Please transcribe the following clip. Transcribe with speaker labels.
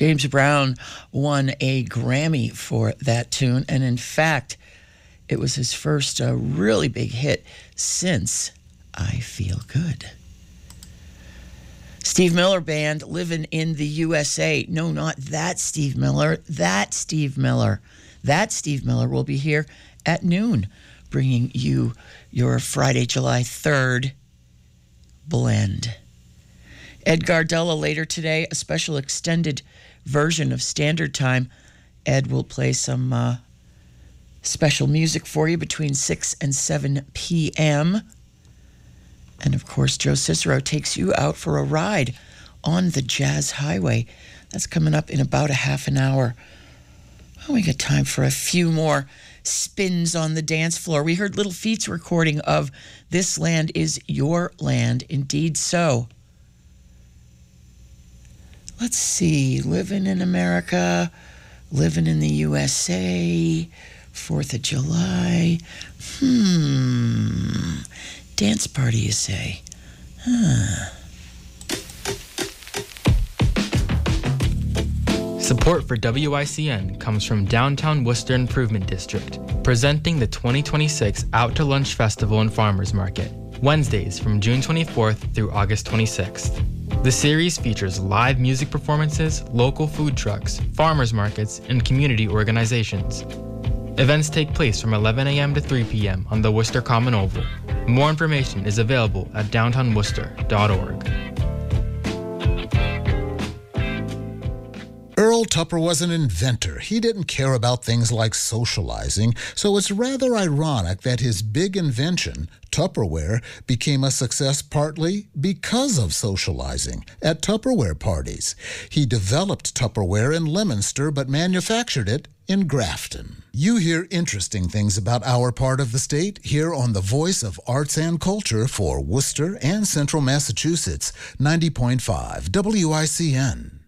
Speaker 1: James Brown won a Grammy for that tune, and in fact, it was his first really big hit since I Feel Good. Steve Miller Band, living in the USA. No, not that Steve Miller. That Steve Miller. That Steve Miller will be here at noon, bringing you your Friday, July 3rd blend. Ed Gardella later today, a special extended version of Standard Time. Ed will play some special music for you between 6 and 7 p.m., and of course, Joe Cicero takes you out for a ride on the Jazz Highway. That's coming up in about a half an hour. Well, we got time for a few more spins on the dance floor. We heard Little Feat's recording of This Land Is Your Land. Indeed so. Let's see. Living in America, living in the USA, 4th of July. Dance party, you say?
Speaker 2: Support for WICN comes from Downtown Worcester Improvement District, presenting the 2026 Out to Lunch Festival and Farmers Market, Wednesdays from June 24th through August 26th. The series features live music performances, local food trucks, farmers markets, and community organizations. Events take place from 11 a.m. to 3 p.m. on the Worcester Common Oval. More information is available at downtownworcester.org.
Speaker 3: Earl Tupper was an inventor. He didn't care about things like socializing, so it's rather ironic that his big invention, Tupperware, became a success partly because of socializing at Tupperware parties. He developed Tupperware in Leominster but manufactured it in Grafton. You hear interesting things about our part of the state here on the Voice of Arts and Culture for Worcester and Central Massachusetts, 90.5 WICN.